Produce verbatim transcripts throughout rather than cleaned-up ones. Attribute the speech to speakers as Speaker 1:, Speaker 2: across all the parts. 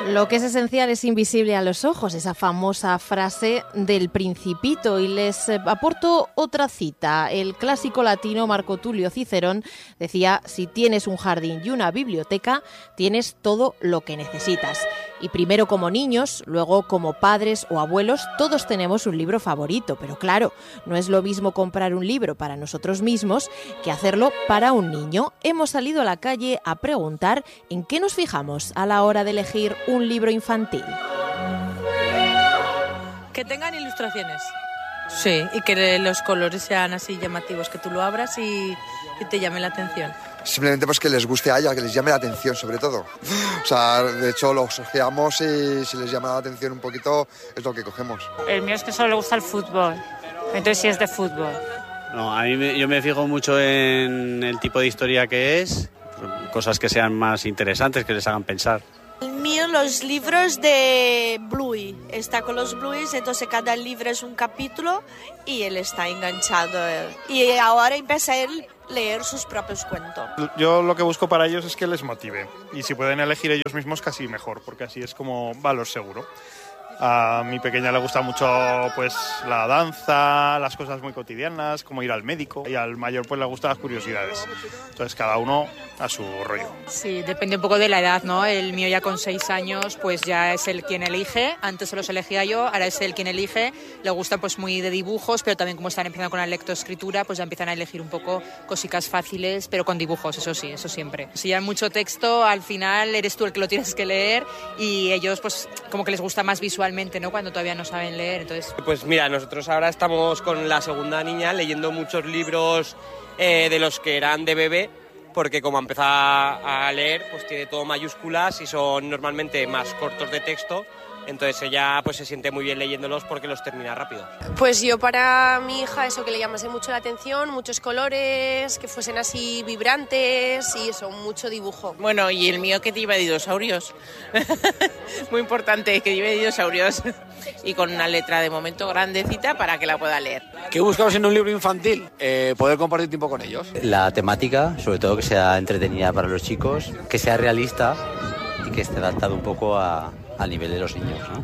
Speaker 1: Lo que es esencial es invisible a los ojos, esa famosa frase del Principito. Y les aporto otra cita. El clásico latino Marco Tulio Cicerón decía: si tienes un jardín y una biblioteca, tienes todo lo que necesitas. Y primero como niños, luego como padres o abuelos, todos tenemos un libro favorito. Pero claro, no es lo mismo comprar un libro para nosotros mismos que hacerlo para un niño. Hemos salido a la calle a preguntar en qué nos fijamos a la hora de elegir un libro infantil.
Speaker 2: Que tengan ilustraciones. Sí, y que los colores sean así llamativos, que tú lo abras y, y te llame la atención.
Speaker 3: Simplemente pues que les guste a ella, que les llame la atención sobre todo. O sea, de hecho los ojeamos y si les llama la atención un poquito es lo que cogemos.
Speaker 4: El mío es que solo le gusta el fútbol, entonces sí es de fútbol.
Speaker 5: No, a mí me, yo me fijo mucho en el tipo de historia que es, cosas que sean más interesantes, que les hagan pensar.
Speaker 6: El mío, los libros de Bluey. Está con los Blues, entonces cada libro es un capítulo y él está enganchado. Y ahora empieza él a leer sus propios cuentos.
Speaker 7: Yo lo que busco para ellos es que les motive. Y si pueden elegir ellos mismos, casi mejor, porque así es como valor seguro. A mi pequeña le gusta mucho pues la danza, las cosas muy cotidianas, como ir al médico, y al mayor pues le gustan las curiosidades. Entonces cada uno a su rollo.
Speaker 2: Sí, depende un poco de la edad, ¿no? El mío ya con seis años pues ya es el quien elige. Antes se los elegía yo, ahora es él quien elige. Le gusta pues muy de dibujos, pero también como están empezando con la lectoescritura, pues ya empiezan a elegir un poco cositas fáciles, pero con dibujos, eso sí, eso siempre. Si hay mucho texto, al final eres tú el que lo tienes que leer y ellos pues como que les gusta más visual, ¿no? Cuando todavía no saben leer, entonces...
Speaker 8: Pues mira, nosotros ahora estamos con la segunda niña leyendo muchos libros eh, de los que eran de bebé, porque como empieza a leer, pues tiene todo mayúsculas y son normalmente más cortos de texto, entonces ella pues se siente muy bien leyéndolos porque los termina rápido.
Speaker 9: Pues yo para mi hija eso, que le llamase mucho la atención, muchos colores, que fuesen así vibrantes y eso, mucho dibujo.
Speaker 10: Bueno, y el mío que lleva dinosaurios, muy importante que lleve dinosaurios y con una letra de momento grandecita para que la pueda leer.
Speaker 11: ¿Qué buscamos en un libro infantil? Eh, poder compartir tiempo con ellos.
Speaker 12: La temática, sobre todo que sea entretenida para los chicos, que sea realista y que esté adaptado un poco a... al nivel de los niños, ¿no?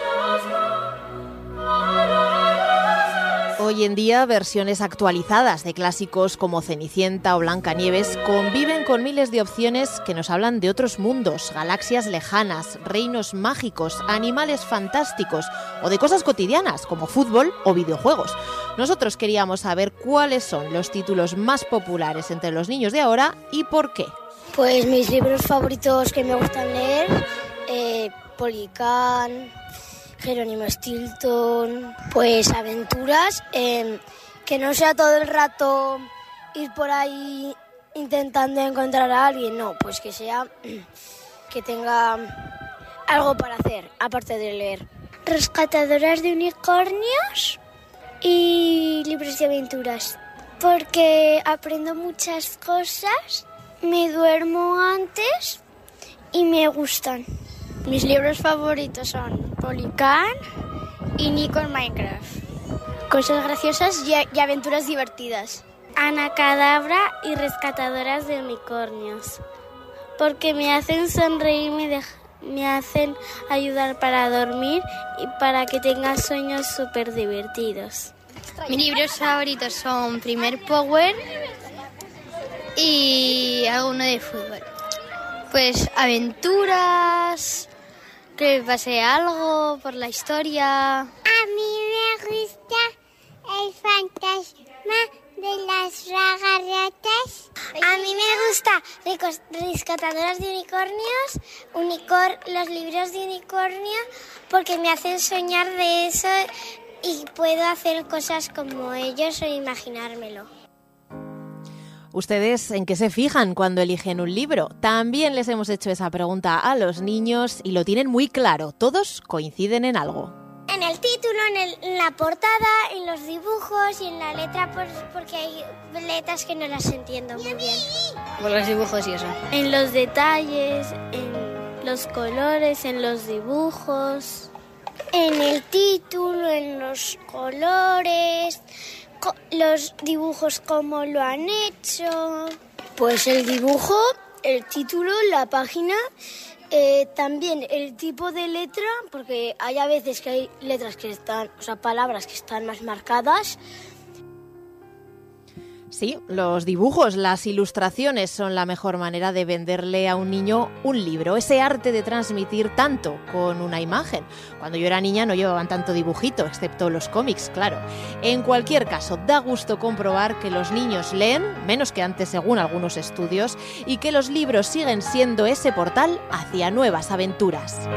Speaker 1: Hoy en día, versiones actualizadas de clásicos como Cenicienta o Blancanieves conviven con miles de opciones que nos hablan de otros mundos, galaxias lejanas, reinos mágicos, animales fantásticos o de cosas cotidianas como fútbol o videojuegos. Nosotros queríamos saber cuáles son los títulos más populares entre los niños de ahora y por qué.
Speaker 13: Pues mis libros favoritos que me gustan leer... Eh, Policán, Jerónimo Stilton, pues aventuras, eh, que no sea todo el rato ir por ahí intentando encontrar a alguien, no, pues que sea, que tenga algo para hacer, aparte de leer.
Speaker 14: Rescatadoras de unicornios y libros de aventuras, porque aprendo muchas cosas, me duermo antes y me gustan.
Speaker 15: Mis libros favoritos son Policán y Nico en Minecraft.
Speaker 14: Cosas graciosas y, y aventuras divertidas.
Speaker 16: Anacadabra y Rescatadoras de unicornios. Porque me hacen sonreír, me, de, me hacen ayudar para dormir y para que tenga sueños súper divertidos.
Speaker 17: Mis libros favoritos son Primer Power y alguno de fútbol. Pues aventuras, que pase algo por la historia.
Speaker 14: A mí me gusta el fantasma de las ragaretas. A mí me gusta Rescatadoras de unicornios, unicor- los libros de unicornio, porque me hacen soñar de eso y puedo hacer cosas como ellos o imaginármelo.
Speaker 1: ¿Ustedes en qué se fijan cuando eligen un libro? También les hemos hecho esa pregunta a los niños y lo tienen muy claro. Todos coinciden en algo.
Speaker 14: En el título, en, el, en la portada, en los dibujos y en la letra, por, porque hay letras que no las entiendo muy bien.
Speaker 17: Por los dibujos y eso.
Speaker 16: En los detalles, en los colores, en los dibujos.
Speaker 14: En el título, en los colores... los dibujos como lo han hecho.
Speaker 13: Pues el dibujo, el título, la página, eh, también el tipo de letra, porque hay a veces que hay letras que están, o sea, palabras que están más marcadas.
Speaker 1: Sí, los dibujos, las ilustraciones son la mejor manera de venderle a un niño un libro, ese arte de transmitir tanto con una imagen. Cuando yo era niña no llevaban tanto dibujito, excepto los cómics, claro. En cualquier caso, da gusto comprobar que los niños leen, menos que antes según algunos estudios, y que los libros siguen siendo ese portal hacia nuevas aventuras.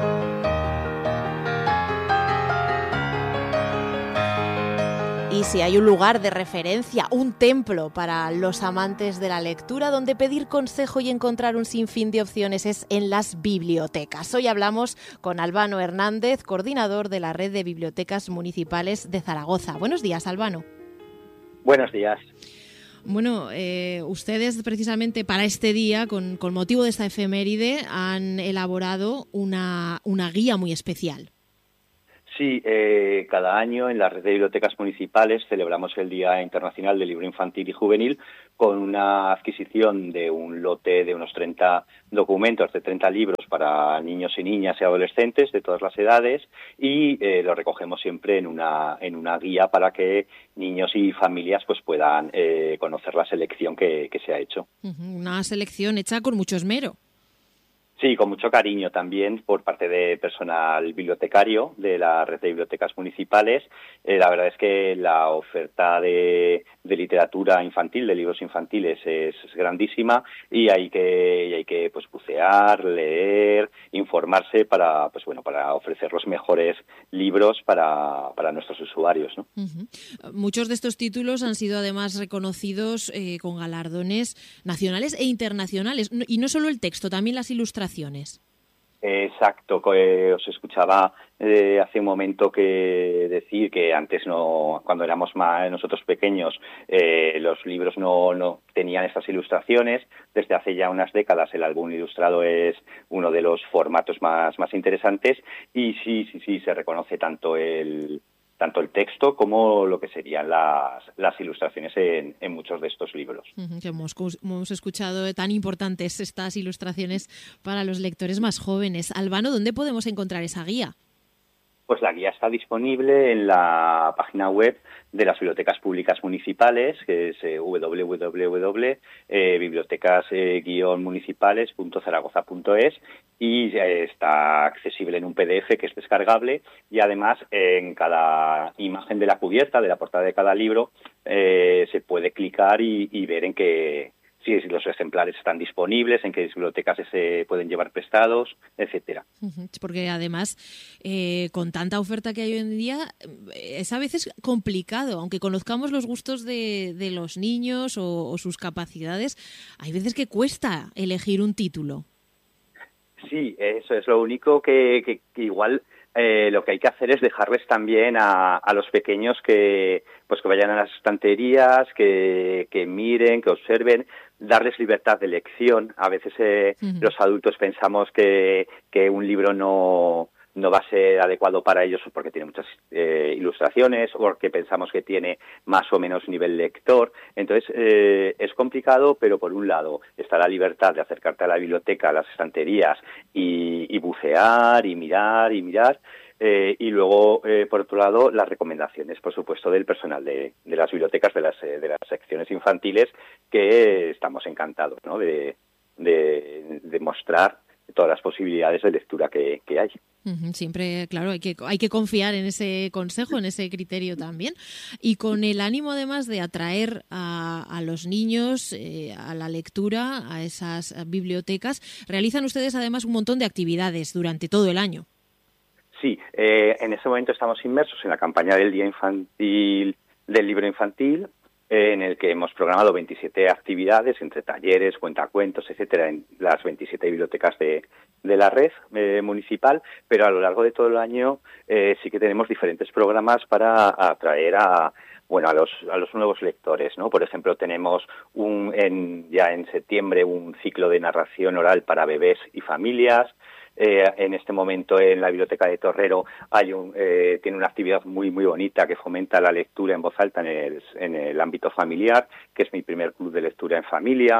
Speaker 1: Y si hay un lugar de referencia, un templo para los amantes de la lectura, donde pedir consejo y encontrar un sinfín de opciones es en las bibliotecas. Hoy hablamos con Albano Hernández, coordinador de la Red de Bibliotecas Municipales de Zaragoza. Buenos días, Albano.
Speaker 18: Buenos días.
Speaker 1: Bueno, eh, ustedes precisamente para este día, con, con motivo de esta efeméride, han elaborado una, una guía muy especial.
Speaker 18: Sí, eh, cada año en la Red de Bibliotecas Municipales celebramos el Día Internacional del Libro Infantil y Juvenil con una adquisición de un lote de unos treinta documentos, de treinta libros para niños y niñas y adolescentes de todas las edades y eh, lo recogemos siempre en una en una guía para que niños y familias pues puedan eh, conocer la selección que, que se ha hecho.
Speaker 1: Uh-huh, una selección hecha con mucho esmero.
Speaker 18: Sí, con mucho cariño también por parte de personal bibliotecario de la Red de Bibliotecas Municipales. Eh, la verdad es que la oferta de, de literatura infantil, de libros infantiles, es, es grandísima y hay que, y hay que pues bucear, leer, informarse para pues bueno para ofrecer los mejores libros para, para nuestros usuarios, ¿no?
Speaker 1: Uh-huh. Muchos de estos títulos han sido además reconocidos eh, con galardones nacionales e internacionales y no solo el texto, también las ilustraciones.
Speaker 18: Exacto, eh, os escuchaba eh, hace un momento que decir que antes no, cuando éramos más nosotros pequeños, eh, los libros no, no tenían estas ilustraciones. Desde hace ya unas décadas el álbum ilustrado es uno de los formatos más, más interesantes y sí, sí, sí, se reconoce tanto el tanto el texto como lo que serían las, las ilustraciones en, en muchos de estos libros.
Speaker 1: Uh-huh, que hemos, hemos escuchado tan importantes estas ilustraciones para los lectores más jóvenes. Albano, ¿dónde podemos encontrar esa guía?
Speaker 18: Pues la guía está disponible en la página web de las bibliotecas públicas municipales, que es eh, doble u doble u doble u punto bibliotecas municipales punto zaragoza punto es y eh, está accesible en un P D F que es descargable y además eh, en cada imagen de la cubierta, de la portada de cada libro, eh, se puede clicar y, y ver en qué si los ejemplares están disponibles, en qué bibliotecas se pueden llevar prestados, etcétera.
Speaker 1: Porque además, eh, con tanta oferta que hay hoy en día, es a veces complicado, aunque conozcamos los gustos de, de los niños o, o sus capacidades, hay veces que cuesta elegir un título.
Speaker 18: Sí, eso es lo único que, que, que igual eh, lo que hay que hacer es dejarles también a, a los pequeños que pues que vayan a las estanterías, que, que miren, que observen, darles libertad de elección. A veces eh, uh-huh. los adultos pensamos que, que un libro no, no va a ser adecuado para ellos porque tiene muchas eh, ilustraciones o porque pensamos que tiene más o menos nivel lector. Entonces, eh, es complicado, pero por un lado está la libertad de acercarte a la biblioteca, a las estanterías y, y bucear y mirar y mirar. Eh, y luego, eh, por otro lado, las recomendaciones, por supuesto, del personal de, de las bibliotecas, de las, de las secciones infantiles, que estamos encantados, ¿no?, de, de, de mostrar todas las posibilidades de lectura que, que hay.
Speaker 1: Uh-huh, siempre, claro, hay que, hay que confiar en ese consejo, en ese criterio también. Y con el ánimo, además, de atraer a, a los niños eh, a la lectura, a esas bibliotecas, realizan ustedes, además, un montón de actividades durante todo el año.
Speaker 18: Sí, eh, en ese momento estamos inmersos en la campaña del Día Infantil, del Libro Infantil, eh, en el que hemos programado veintisiete actividades entre talleres, cuentacuentos, etcétera, en las veintisiete bibliotecas de, de la red eh, municipal, pero a lo largo de todo el año eh, sí que tenemos diferentes programas para atraer a bueno a los a los nuevos lectores, ¿no? Por ejemplo, tenemos un en, ya en septiembre un ciclo de narración oral para bebés y familias. Eh, en este momento en la Biblioteca de Torrero hay un, eh, tiene una actividad muy muy bonita que fomenta la lectura en voz alta en el, en el ámbito familiar, que es mi primer club de lectura en familia.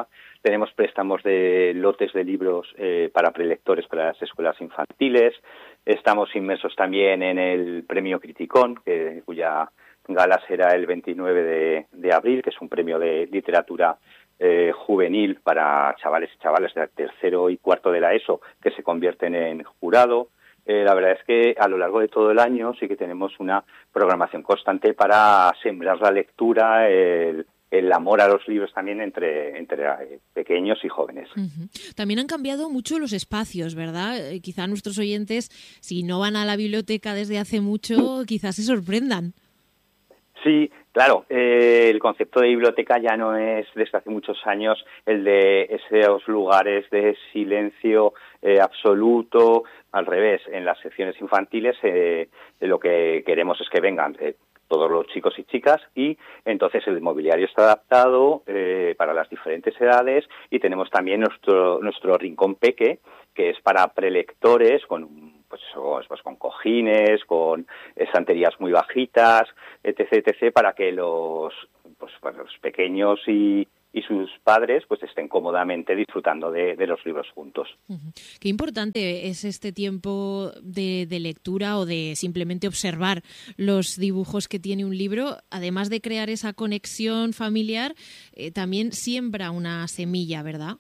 Speaker 18: tenemos préstamos de lotes de libros eh, para prelectores para las escuelas infantiles. Estamos inmersos también en el Premio Criticón, que, cuya gala será el veintinueve de, de abril, que es un premio de literatura eh, juvenil para chavales y chavales de tercero y cuarto de la ESO que se convierten en jurado. Eh, la verdad es que a lo largo de todo el año sí que tenemos una programación constante para sembrar la lectura, el, el amor a los libros también entre, entre pequeños y jóvenes.
Speaker 1: Uh-huh. También han cambiado mucho los espacios, ¿verdad? Eh, quizá nuestros oyentes, si no van a la biblioteca desde hace mucho, quizás se sorprendan.
Speaker 18: Sí, claro, eh, el concepto de biblioteca ya no es desde hace muchos años el de esos lugares de silencio eh, absoluto. Al revés, en las secciones infantiles eh, lo que queremos es que vengan eh, todos los chicos y chicas, y entonces el mobiliario está adaptado eh, para las diferentes edades, y tenemos también nuestro nuestro rincón peque, que es para prelectores, con pues, pues con cojines, con estanterías muy bajitas, etc, etc, para que los pues para los pequeños y y sus padres pues estén cómodamente disfrutando de, de los libros juntos.
Speaker 1: Uh-huh. Qué importante es este tiempo de, de lectura o de simplemente observar los dibujos que tiene un libro, además de crear esa conexión familiar, eh, también siembra una semilla, ¿verdad?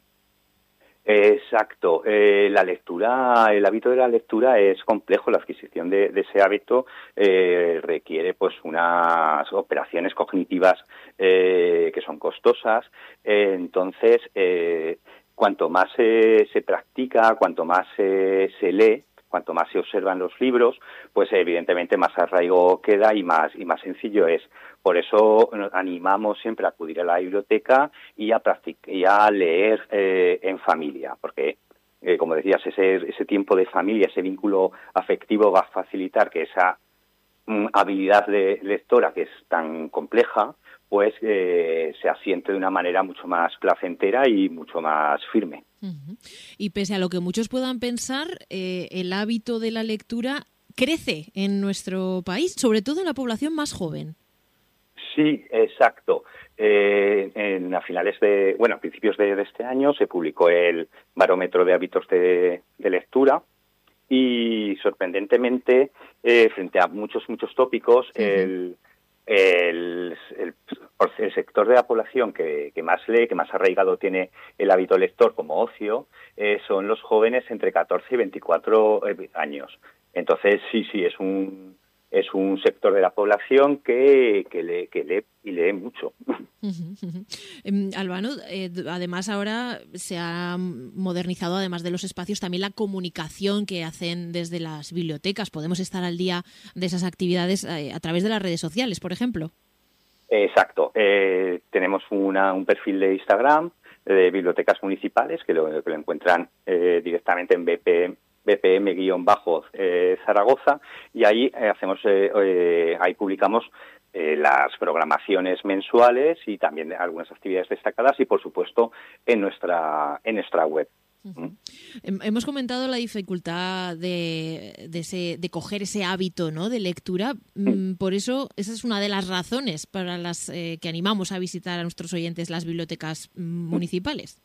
Speaker 18: Exacto. Eh, la lectura, el hábito de la lectura es complejo. La adquisición de, de ese hábito eh, requiere pues unas operaciones cognitivas eh, que son costosas. Eh, entonces, eh, cuanto más eh, se practica, cuanto más eh, se lee, cuanto más se observan los libros, pues evidentemente más arraigo queda y más y más sencillo es. Por eso animamos siempre a acudir a la biblioteca y a practicar, y a leer eh, en familia, porque eh, como decías, ese ese tiempo de familia, ese vínculo afectivo va a facilitar que esa mm, habilidad de lectora, que es tan compleja, pues eh, se asiente de una manera mucho más placentera y mucho más firme.
Speaker 1: Uh-huh. Y pese a lo que muchos puedan pensar, eh, el hábito de la lectura crece en nuestro país, sobre todo en la población más joven.
Speaker 18: Sí, exacto. Eh, en, a finales de, bueno, a principios de, de este año se publicó el Barómetro de Hábitos de, de Lectura, y sorprendentemente, eh, frente a muchos, muchos tópicos, uh-huh. el, el, el, el sector de la población que, que más lee, que más arraigado tiene el hábito lector como ocio, eh, son los jóvenes entre catorce y veinticuatro años. Entonces, sí, sí, es un... es un sector de la población que, que, lee, que lee y lee mucho.
Speaker 1: Uh-huh, uh-huh. Eh, Albano, eh, además ahora se ha modernizado, además de los espacios, también la comunicación que hacen desde las bibliotecas. Podemos estar al día de esas actividades eh, a través de las redes sociales, por ejemplo.
Speaker 18: Exacto. Eh, tenemos una, un perfil de Instagram de bibliotecas municipales que lo, que lo encuentran eh, directamente en B P M. B P M-Zaragoza, y ahí eh, hacemos eh, eh, ahí publicamos eh, las programaciones mensuales y también algunas actividades destacadas, y por supuesto en nuestra en nuestra web.
Speaker 1: Uh-huh. ¿Mm? Hemos comentado la dificultad de, de, ese, de coger ese hábito, ¿no?, de lectura. Mm. Por eso, esa es una de las razones para las eh, que animamos a visitar a nuestros oyentes las bibliotecas municipales.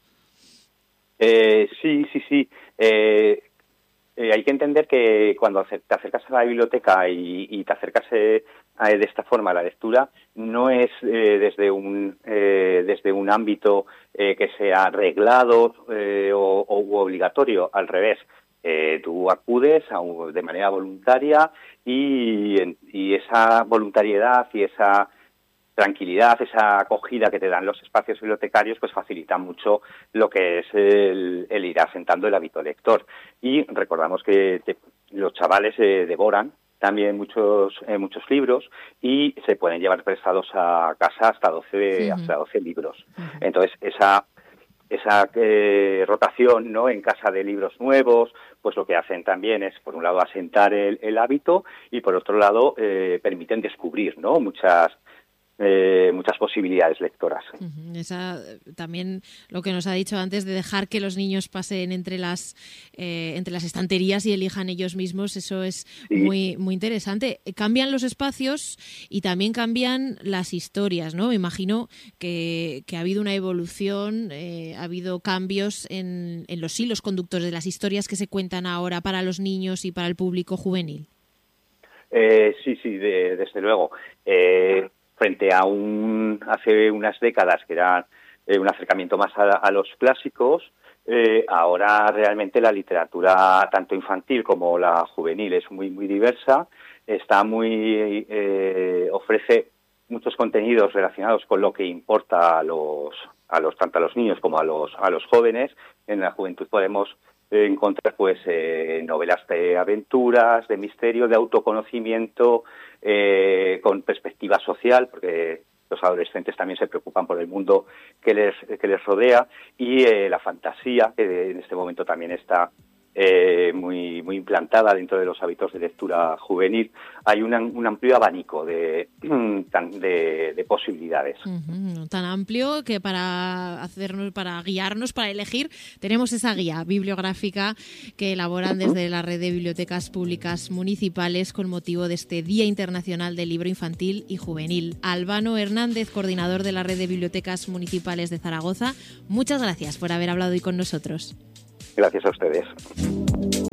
Speaker 18: Eh, sí, sí, sí. Eh, Eh, hay que entender que cuando te acercas a la biblioteca y, y te acercas eh, a, de esta forma a la lectura, no es eh, desde un eh, desde un ámbito eh, que sea reglado eh, o, o obligatorio. Al revés, eh, tú acudes a, de manera voluntaria, y, y esa voluntariedad y esa tranquilidad, esa acogida que te dan los espacios bibliotecarios, pues facilita mucho lo que es el, el ir asentando el hábito lector. Y recordamos que te, los chavales eh, devoran también muchos eh, muchos libros, y se pueden llevar prestados a casa hasta doce, sí. hasta doce libros. Uh-huh. Entonces, esa esa eh, rotación, ¿no?, en casa de libros nuevos, pues lo que hacen también es, por un lado, asentar el, el hábito, y por otro lado, eh, permiten descubrir, ¿no?, muchas eh, muchas posibilidades lectoras.
Speaker 1: Uh-huh. Esa, también lo que nos ha dicho antes de dejar que los niños pasen entre las eh, entre las estanterías y elijan ellos mismos, eso es sí. muy muy interesante. Cambian los espacios y también cambian las historias, ¿no? Me imagino que, que ha habido una evolución, eh, ha habido cambios en, en los hilos conductores de las historias que se cuentan ahora para los niños y para el público juvenil.
Speaker 18: Eh, sí, sí, de, desde luego. Eh, frente a un hace unas décadas que era eh, un acercamiento más a, a los clásicos, eh, ahora realmente la literatura tanto infantil como la juvenil es muy muy diversa, está muy eh, ofrece muchos contenidos relacionados con lo que importa a los a los tanto a los niños como a los a los jóvenes. En la juventud podemos encontrar pues eh, novelas de aventuras, de misterio, de autoconocimiento, eh, con perspectiva social, porque los adolescentes también se preocupan por el mundo que les que les rodea, y eh, la fantasía, que en este momento también está eh, muy muy implantada dentro de los hábitos de lectura juvenil. Hay una, un amplio abanico de, de, de posibilidades.
Speaker 1: Uh-huh. Tan amplio que para hacernos, para guiarnos, para elegir, tenemos esa guía bibliográfica que elaboran desde la Red de Bibliotecas Públicas Municipales con motivo de este Día Internacional del Libro Infantil y Juvenil. Albano Hernández, coordinador de la Red de Bibliotecas Municipales de Zaragoza, muchas gracias por haber hablado hoy con nosotros.
Speaker 18: Gracias a ustedes.